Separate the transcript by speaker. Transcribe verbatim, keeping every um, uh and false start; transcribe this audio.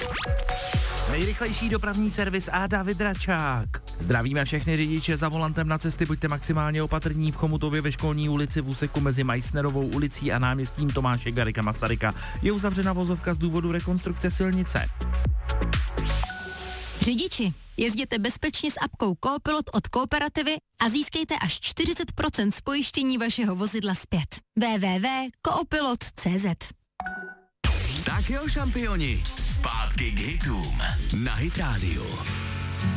Speaker 1: Nejrychlejší dopravní servis a David Račák. Zdravíme všechny řidiče za volantem na cesty, buďte maximálně opatrní v Chomutově ve Školní ulici v úseku mezi Meissnerovou ulicí a náměstím Tomáše Garrigua Masaryka. Je uzavřena vozovka z důvodu rekonstrukce silnice.
Speaker 2: Řidiči, jezděte bezpečně s apkou Coopilot od Kooperativy a získejte až čtyřicet procent z pojištění vašeho vozidla zpět. w w w tečka coopilot tečka c z
Speaker 3: Tak jo, šampioni, zpátky k hitům na Hit Radio.